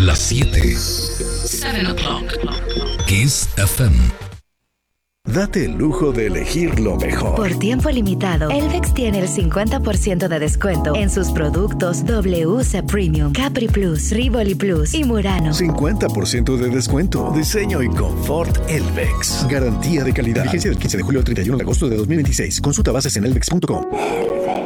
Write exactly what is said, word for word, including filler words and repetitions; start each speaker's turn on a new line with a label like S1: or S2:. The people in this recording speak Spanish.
S1: Las siete.
S2: Seven o'clock.
S1: Kiss F M.
S3: Date el lujo de elegir lo mejor.
S4: Por tiempo limitado, Elvex tiene el cincuenta por ciento de descuento en sus productos W C Premium, Capri Plus, Rivoli Plus y Murano.
S3: cincuenta por ciento de descuento. Diseño y confort Elvex. Garantía de calidad. Vigencia del quince de julio al treinta y uno de agosto de dos mil veintiséis. Consulta bases en elvex punto com.